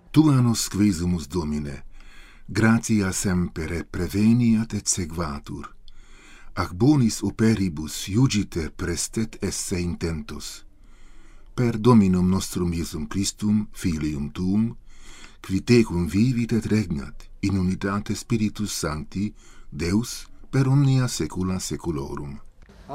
Tu annus quesumus Domine, gratia semper preveniat et sequatur, ac bonis operibus iugiter prestet esse intentus. Per Dominum nostrum Iesum Christum, Filium Tuum, qui tecum vivit et regnat in unitate Spiritus Sancti, Deus per omnia saecula saeculorum.